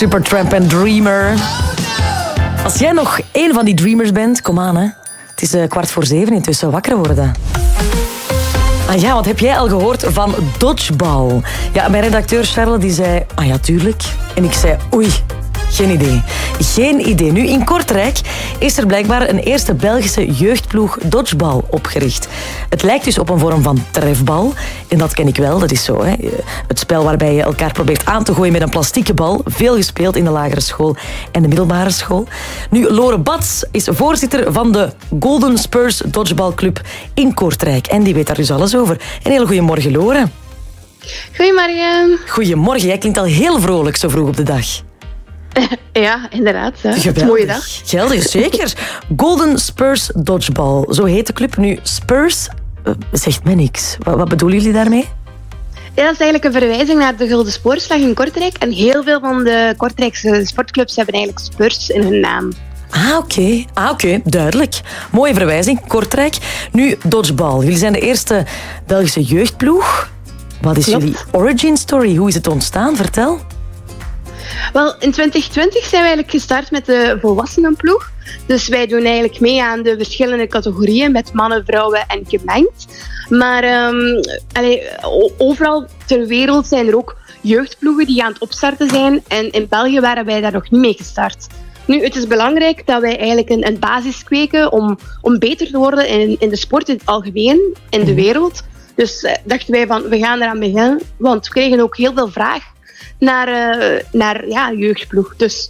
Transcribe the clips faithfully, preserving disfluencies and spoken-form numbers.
Supertramp en Dreamer. Als jij nog één van die dreamers bent, kom aan, hè. Het is uh, kwart voor zeven intussen, wakker worden. Ah ja, wat heb jij al gehoord van dodgeball? Ja, mijn redacteur Charles die zei, ah ja, tuurlijk. En ik zei, oei, geen idee. Geen idee. Nu, in Kortrijk is er blijkbaar een eerste Belgische jeugdploeg dodgeball opgericht. Het lijkt dus op een vorm van trefbal. En dat ken ik wel, dat is zo. Hè. Het spel waarbij je elkaar probeert aan te gooien met een plastieke bal. Veel gespeeld in de lagere school en de middelbare school. Nu, Lore Bats is voorzitter van de Golden Spurs Dodgeball Club in Kortrijk. En die weet daar dus alles over. Een hele goede morgen, Lore. Goedemorgen. Goedemorgen. Jij klinkt al heel vrolijk zo vroeg op de dag. Ja, inderdaad. Ja. Het is een mooie dag. Geldig, zeker. Golden Spurs Dodgeball, zo heet de club. Nu, Spurs uh, zegt mij niks. Wat, wat bedoelen jullie daarmee? Ja, dat is eigenlijk een verwijzing naar de Gulden Spoorslag in Kortrijk. En heel veel van de Kortrijkse sportclubs hebben eigenlijk Spurs in hun naam. Ah, oké. Okay. Ah, oké. Okay. Duidelijk. Mooie verwijzing, Kortrijk. Nu, dodgeball. Jullie zijn de eerste Belgische jeugdploeg. Wat is Klopt. jullie origin story? Hoe is het ontstaan? Vertel. Wel, in twintig twintig zijn we eigenlijk gestart met de volwassenenploeg. Dus wij doen eigenlijk mee aan de verschillende categorieën met mannen, vrouwen en gemengd. Maar um, allee, overal ter wereld zijn er ook jeugdploegen die aan het opstarten zijn. En in België waren wij daar nog niet mee gestart. Nu, het is belangrijk dat wij eigenlijk een, een basis kweken om, om beter te worden in, in de sport in het algemeen, in de wereld. Dus uh, dachten wij van, we gaan eraan beginnen. Want we kregen ook heel veel vraag naar, uh, naar ja, jeugdploeg. Dus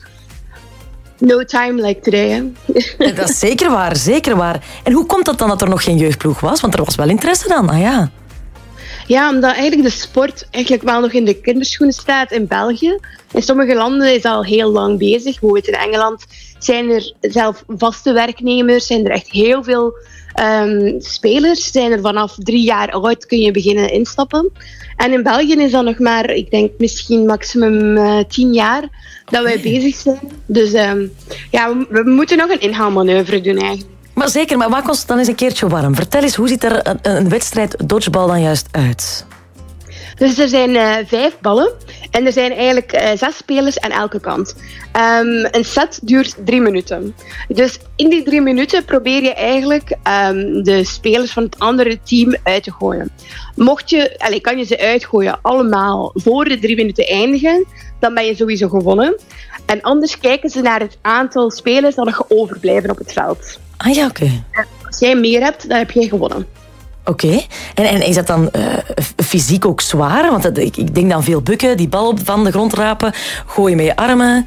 no time like today. Hè. Dat is zeker waar, zeker waar. En hoe komt dat dan dat er nog geen jeugdploeg was? Want er was wel interesse dan, ah ja. Ja, omdat eigenlijk de sport eigenlijk wel nog in de kinderschoenen staat in België. In sommige landen is dat al heel lang bezig. Bijvoorbeeld in Engeland zijn er zelf vaste werknemers, zijn er echt heel veel um, spelers. Zijn er vanaf drie jaar oud kun je beginnen instappen. En in België is dat nog maar, ik denk misschien maximum uh, tien jaar dat wij bezig zijn. Dus um, ja, we, we moeten nog een inhaalmanoeuvre doen eigenlijk. Maar zeker, maar maak ons dan eens een keertje warm. Vertel eens, hoe ziet er een, een wedstrijd dodgeball dan juist uit? Dus er zijn uh, vijf ballen en er zijn eigenlijk uh, zes spelers aan elke kant. Um, een set duurt drie minuten. Dus in die drie minuten probeer je eigenlijk um, de spelers van het andere team uit te gooien. Mocht je, allez, kan je ze uitgooien allemaal voor de drie minuten eindigen, dan ben je sowieso gewonnen. En anders kijken ze naar het aantal spelers dat nog overblijven op het veld. Ah ja, oké. Okay. Als jij meer hebt, dan heb jij gewonnen. Oké. Okay. En, en is dat dan uh, fysiek ook zwaar? Want dat, ik, ik denk dan veel bukken, die bal van de grond rapen, gooien met je armen.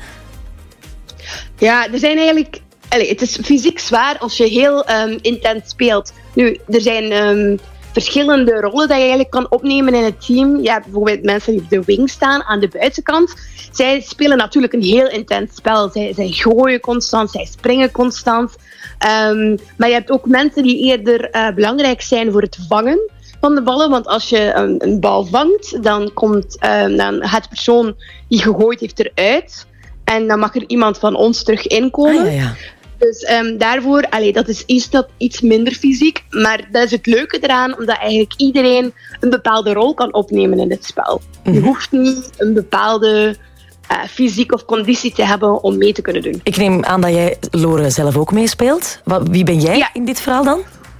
Ja, er zijn eigenlijk... Allez, het is fysiek zwaar als je heel um, intens speelt. Nu, er zijn um, verschillende rollen die je eigenlijk kan opnemen in het team. Je hebt bijvoorbeeld mensen die op de wing staan aan de buitenkant. Zij spelen natuurlijk een heel intens spel. Zij, zij gooien constant, zij springen constant. Um, maar je hebt ook mensen die eerder uh, belangrijk zijn voor het vangen van de ballen. Want als je een, een bal vangt, dan, komt, um, dan gaat de persoon die gegooid heeft eruit. En dan mag er iemand van ons terug inkomen. Ah, ja, ja. Dus um, daarvoor, allee, dat is iets, dat iets minder fysiek. Maar dat is het leuke eraan, omdat eigenlijk iedereen een bepaalde rol kan opnemen in het spel. Mm-hmm. Je hoeft niet een bepaalde uh, fysiek of conditie te hebben om mee te kunnen doen. Ik neem aan dat jij, Lore, zelf ook meespeelt. Wie ben jij ja. in dit verhaal dan?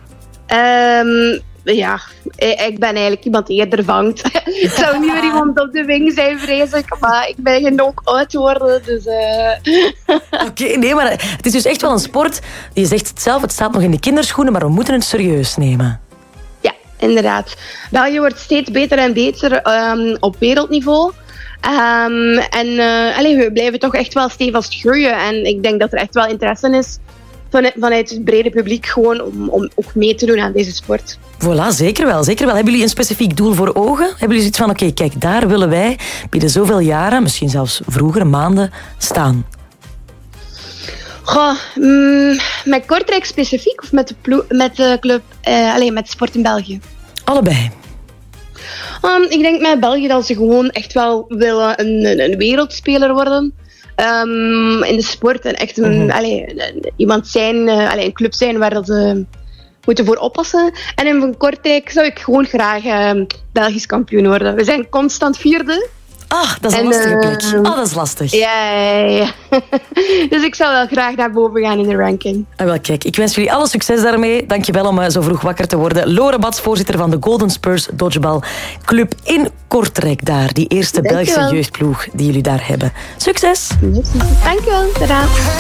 Um, ja, ik ben eigenlijk iemand die eerder vangt. Ik zou niet meer iemand op de wing zijn, vrees ik. Maar ik ben geen ook oud worden, dus... Uh... Oké, okay, nee, maar het is dus echt wel een sport. Je zegt het zelf, het staat nog in de kinderschoenen, maar we moeten het serieus nemen. Ja, inderdaad. België wordt steeds beter en beter um, op wereldniveau. Um, en uh, allez, we blijven toch echt wel stevast groeien. En ik denk dat er echt wel interesse is vanuit het brede publiek gewoon om, om ook mee te doen aan deze sport. Voilà, zeker wel, zeker wel. Hebben jullie een specifiek doel voor ogen? Hebben jullie zoiets van, oké, okay, kijk, daar willen wij binnen zoveel jaren, misschien zelfs vroeger, maanden, staan? Goh, mm, met Kortrijk specifiek of met de, plo- met de club, uh, allez, met sport in België? Allebei. Um, ik denk met België dat ze gewoon echt wel willen een, een, een wereldspeler worden. Um, in de sport en echt een, mm-hmm. allee, iemand zijn, uh, allee, een club zijn waar dat ze moeten voor oppassen. En in Kortrijk zou ik gewoon graag uh, Belgisch kampioen worden. We zijn constant vierde. Ah, dat is een En, lastige plek. uh, Ah, dat is lastig. Ja, ja, ja. Dus ik zou wel graag naar boven gaan in de ranking. Ah, wel, kijk, ik wens jullie alle succes daarmee. Dankjewel om uh, zo vroeg wakker te worden. Lore Bats, voorzitter van de Golden Spurs Dodgeball Club in Kortrijk daar. Die eerste Dankjewel. Belgische jeugdploeg die jullie daar hebben. Succes! Dankjewel. Tada.